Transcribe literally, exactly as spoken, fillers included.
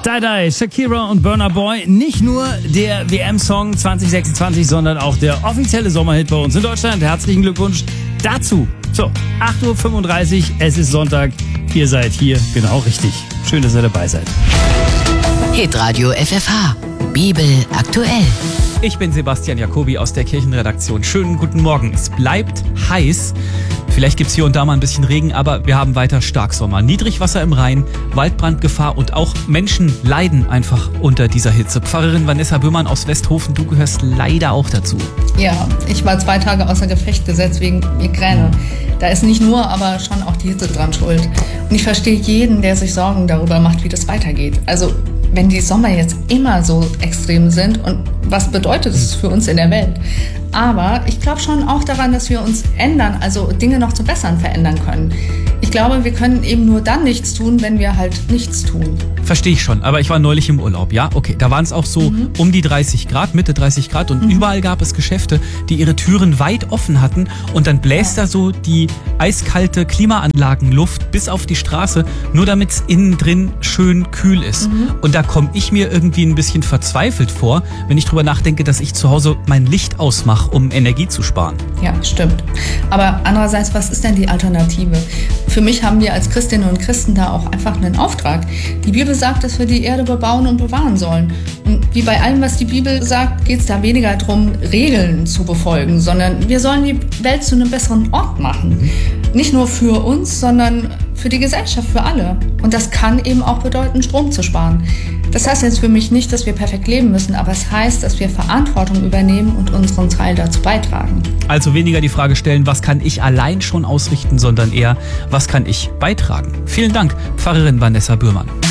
Die Die, Shakira und Burna Boy. Nicht nur der W M-Song zwanzig sechsundzwanzig, sondern auch der offizielle Sommerhit bei uns in Deutschland. Herzlichen Glückwunsch dazu. So, acht Uhr fünfunddreißig, es ist Sonntag. Ihr seid hier genau richtig. Schön, dass ihr dabei seid. Hitradio F F H. Bibel aktuell. Ich bin Sebastian Jacobi aus der Kirchenredaktion. Schönen guten Morgen. Es bleibt heiß. Vielleicht gibt's hier und da mal ein bisschen Regen, aber wir haben weiter Starksommer. Niedrigwasser im Rhein, Waldbrandgefahr und auch Menschen leiden einfach unter dieser Hitze. Pfarrerin Vanessa Böhmann aus Westhofen, du gehörst leider auch dazu. Ja, ich war zwei Tage außer Gefecht gesetzt wegen Migräne. Da ist nicht nur, aber schon auch die Hitze dran schuld. Und ich verstehe jeden, der sich Sorgen darüber macht, wie das weitergeht. Also wenn die Sommer jetzt immer so extrem sind, und was bedeutet es für uns in der Welt? Aber ich glaube schon auch daran, dass wir uns ändern, also Dinge noch zum Besseren verändern können. Ich glaube, wir können eben nur dann nichts tun, wenn wir halt nichts tun. Verstehe ich schon, aber ich war neulich im Urlaub, ja, okay, da waren es auch so mhm. um die dreißig Grad, Mitte dreißig Grad und mhm. überall gab es Geschäfte, die ihre Türen weit offen hatten und dann bläst ja. da so die eiskalte Klimaanlagenluft bis auf die Straße, nur damit es innen drin schön kühl ist. Mhm. Und da komme ich mir irgendwie ein bisschen verzweifelt vor, wenn ich drüber nachdenke, dass ich zu Hause mein Licht ausmache, um Energie zu sparen. Ja, stimmt. Aber andererseits, was ist denn die Alternative? Für mich haben wir als Christinnen und Christen da auch einfach einen Auftrag. Die Bibel sagt, dass wir die Erde bebauen und bewahren sollen. Und wie bei allem, was die Bibel sagt, geht es da weniger darum, Regeln zu befolgen, sondern wir sollen die Welt zu einem besseren Ort machen. Mhm. Nicht nur für uns, sondern für die Gesellschaft, für alle. Und das kann eben auch bedeuten, Strom zu sparen. Das heißt jetzt für mich nicht, dass wir perfekt leben müssen, aber es heißt, dass wir Verantwortung übernehmen und unseren Teil dazu beitragen. Also weniger die Frage stellen, was kann ich allein schon ausrichten, sondern eher, was kann ich beitragen? Vielen Dank, Pfarrerin Vanessa Böhmann.